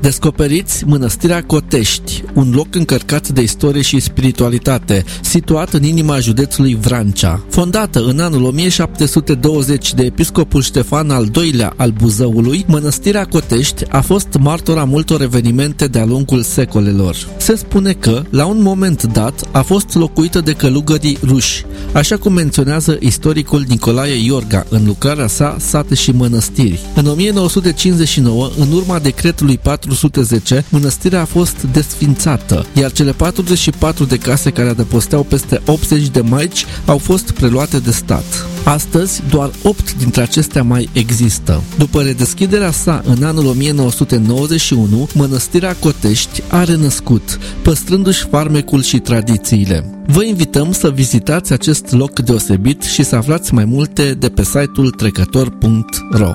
Descoperiți Mănăstirea Cotești, un loc încărcat de istorie și spiritualitate, situat în inima județului Vrancea. Fondată în anul 1720 de episcopul Ștefan al II-lea al Buzăului, Mănăstirea Cotești a fost martora multor evenimente de-a lungul secolelor. Se spune că, la un moment dat, a fost locuită de călugării ruși, așa cum menționează istoricul Nicolae Iorga în lucrarea sa Sate și mănăstiri. În 1959, în urma decretului 410, mănăstirea a fost desfințată, iar cele 44 de case care adăposteau peste 80 de maici au fost preluate de stat. Astăzi, doar 8 dintre acestea mai există. După redeschiderea sa în anul 1991, Mănăstirea Cotești a renăscut, păstrându-și farmecul și tradițiile. Vă invităm să vizitați acest loc deosebit și să aflați mai multe de pe site-ul trecător.ro.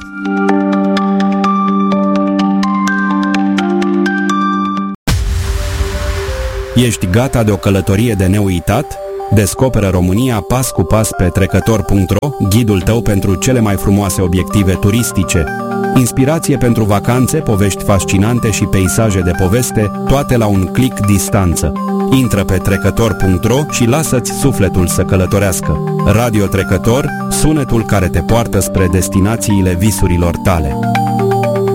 Ești gata de o călătorie de neuitat? Descoperă România pas cu pas pe trecător.ro, ghidul tău pentru cele mai frumoase obiective turistice. Inspirație pentru vacanțe, povești fascinante și peisaje de poveste, toate la un click distanță. Intră pe trecător.ro și lasă-ți sufletul să călătorească. Radio Trecător, sunetul care te poartă spre destinațiile visurilor tale.